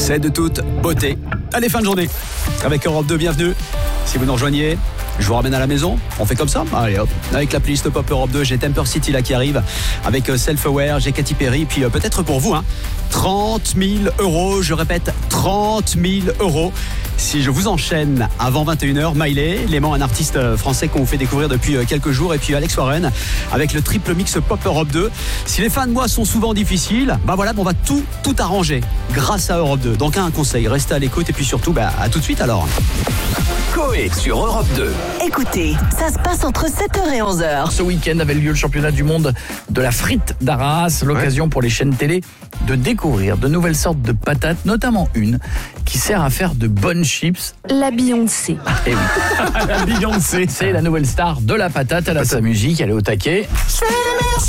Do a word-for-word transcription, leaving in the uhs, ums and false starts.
C'est de toute beauté. Allez, fin de journée. Avec Europe deux, bienvenue. Si vous nous rejoignez, je vous ramène à la maison. On fait comme ça. Allez hop. Avec la playlist Pop Europe deux, j'ai Temper City là qui arrive. Avec Self-Aware, j'ai Katy Perry. Puis euh, peut-être pour vous, hein, trente mille euros. Je répète, trente mille euros. Si je vous enchaîne avant vingt et une heures, Miley, Léman, un artiste français qu'on vous fait découvrir depuis quelques jours. Et puis Alex Warren avec le triple mix Pop Europe deux. Si les fins de mois sont souvent difficiles, bah voilà, on va tout, tout arranger grâce à Europe deux. Donc un conseil, restez à l'écoute et puis surtout, bah, à tout de suite alors. Coé sur Europe deux. Écoutez, ça se passe entre sept heures et onze heures. Ce week-end avait lieu le championnat du monde de la frite d'Arras, l'occasion ouais. pour les chaînes télé de découvrir de nouvelles sortes de patates, notamment une qui sert à faire de bonnes chips. La Beyoncé. Et oui, la Beyoncé, c'est la nouvelle star de la patate, elle a sa musique, elle est au taquet.